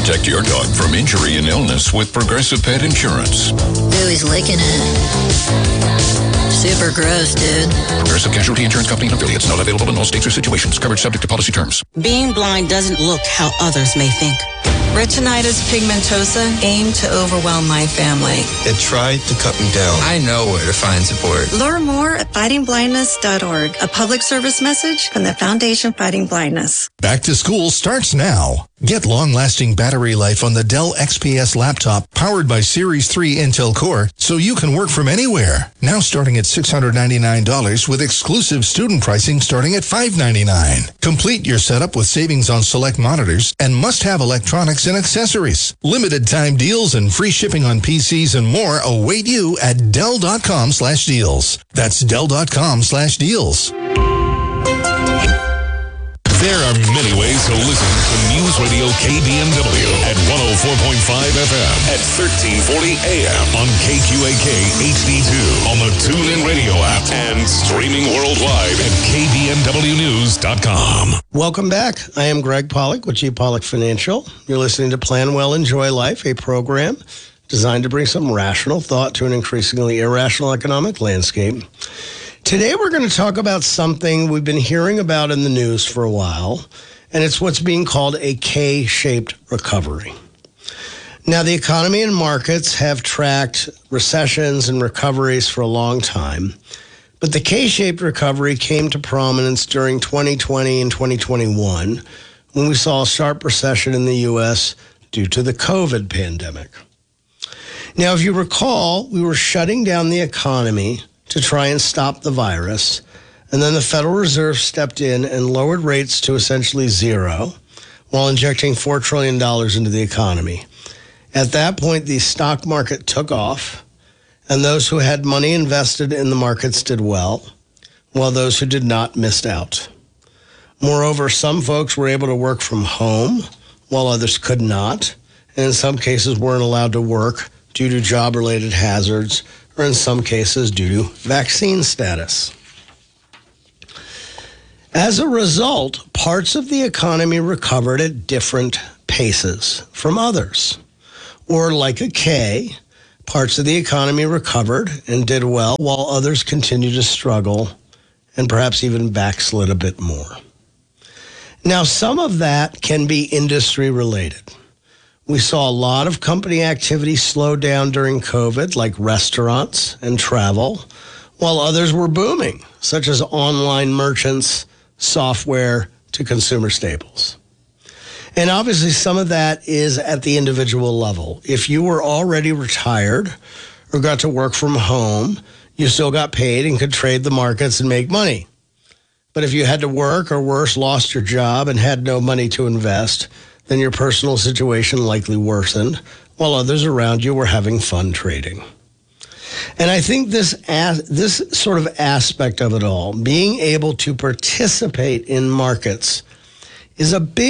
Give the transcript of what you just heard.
Protect your dog from injury and illness with Progressive Pet Insurance. Ooh, he's licking it. Super gross, dude. Progressive Casualty Insurance Company and affiliates. Not available in all states or situations. Coverage subject to policy terms. Being blind doesn't look how others may think. Retinitis pigmentosa aimed to overwhelm my family. It tried to cut me down. I know where to find support. Learn more at fightingblindness.org. A public service message from the Foundation Fighting Blindness. Back to school starts now. Get long-lasting battery life on the Dell XPS laptop powered by Series 3 Intel Core so you can work from anywhere. Now starting at $699 with exclusive student pricing starting at $599. Complete your setup with savings on select monitors and must-have electronics and accessories. Limited time deals and free shipping on PCs and more await you at Dell.com/deals. That's Dell.com/deals. There are many ways to listen to News Radio KBMW at 104.5 FM at 1340 AM on KQAK HD2 on the TuneIn Radio app and streaming worldwide at KBMWnews.com. Welcome back. I am Greg Pollock with G. Pollock Financial. You're listening to Plan Well, Enjoy Life, a program designed to bring some rational thought to an increasingly irrational economic landscape. Today, we're going to talk about something we've been hearing about in the news for a while, and it's what's being called a K-shaped recovery. Now, the economy and markets have tracked recessions and recoveries for a long time, but the K-shaped recovery came to prominence during 2020 and 2021 when we saw a sharp recession in the U.S. due to the COVID pandemic. Now, if you recall, we were shutting down the economy to try and stop the virus. And then the Federal Reserve stepped in and lowered rates to essentially zero while injecting $4 trillion into the economy. At that point, the stock market took off, and those who had money invested in the markets did well, while those who did not missed out. Moreover, some folks were able to work from home, while others could not, and in some cases weren't allowed to work due to job-related hazards, or in some cases due to vaccine status. As a result, parts of the economy recovered at different paces from others. Or like a K, parts of the economy recovered and did well, while others continued to struggle and perhaps even backslid a bit more. Now, some of that can be industry related. We saw a lot of company activity slow down during COVID, like restaurants and travel, while others were booming, such as online merchants, software to consumer staples. And obviously, some of that is at the individual level. If you were already retired or got to work from home, you still got paid and could trade the markets and make money. But if you had to work or worse, lost your job and had no money to invest, then your personal situation likely worsened, while others around you were having fun trading. And I think this sort of aspect of it all, being able to participate in markets, is a big